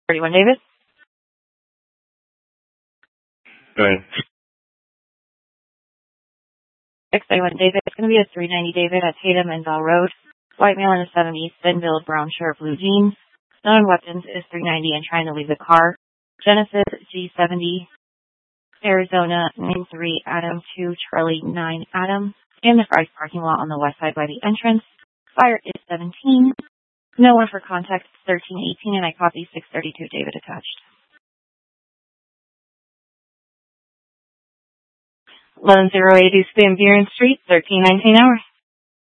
31 David. Go ahead. 631 David. It's going to be a 390 David at Tatum and Bell Road. White male in the 70s, thin build, brown shirt, blue jeans. Stone Weapons is 390 and trying to leave the car. Genesis G70, Arizona 93 Adam 2 Charlie 9 Adam. In the Fry's parking lot on the west side by the entrance. Fire is 17. No one for contact 1318 and I copy 632 David attached. 11080 Van Buren Street, 1319 hours.